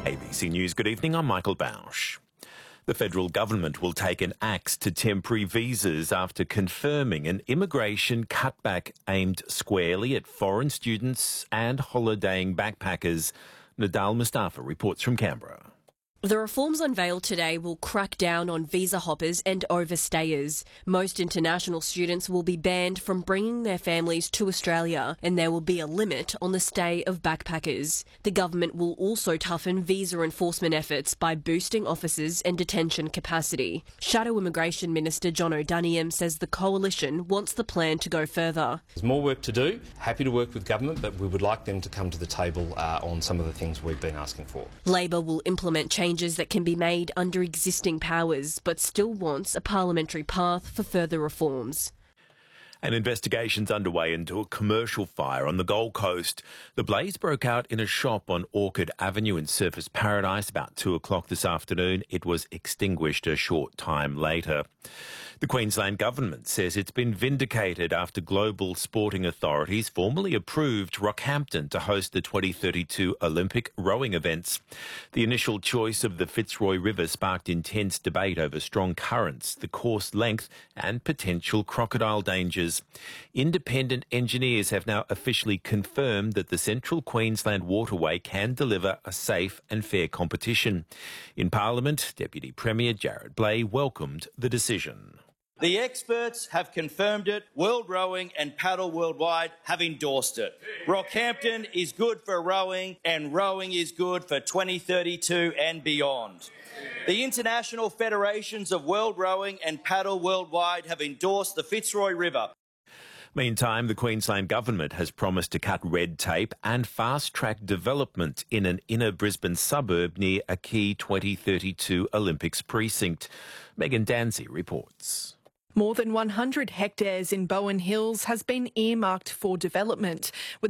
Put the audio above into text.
ABC News, good evening, I'm Michael Bausch. The federal government will take an axe to temporary visas after confirming an immigration cutback aimed squarely at foreign students and holidaying backpackers. Nadal Mustafa reports from Canberra. The reforms unveiled today will crack down on visa hoppers and overstayers. Most international students will be banned from bringing their families to Australia, and there will be a limit on the stay of backpackers. The government will also toughen visa enforcement efforts by boosting officers and detention capacity. Shadow Immigration Minister John O'Doniam says the coalition wants the plan to go further. There's more work to do. Happy to work with government, but we would like them to come to the table on some of the things we've been asking for. Labor will implement changes that can be made under existing powers, but still wants a parliamentary path for further reforms. An investigation's underway into a commercial fire on the Gold Coast. The blaze broke out in a shop on Orchard Avenue in Surfers Paradise about 2 o'clock this afternoon. It was extinguished a short time later. The Queensland Government says it's been vindicated after global sporting authorities formally approved Rockhampton to host the 2032 Olympic rowing events. The initial choice of the Fitzroy River sparked intense debate over strong currents, the course length and potential crocodile dangers. Independent engineers have now officially confirmed that the Central Queensland Waterway can deliver a safe and fair competition. In Parliament, Deputy Premier Jared Blay welcomed the decision. The experts have confirmed it. World Rowing and Paddle Worldwide have endorsed it. Rockhampton is good for rowing, and rowing is good for 2032 and beyond. The International Federations of World Rowing and Paddle Worldwide have endorsed the Fitzroy River. Meantime, the Queensland Government has promised to cut red tape and fast-track development in an inner Brisbane suburb near a key 2032 Olympics precinct. Megan Danzy reports. More than 100 hectares in Bowen Hills has been earmarked for development, with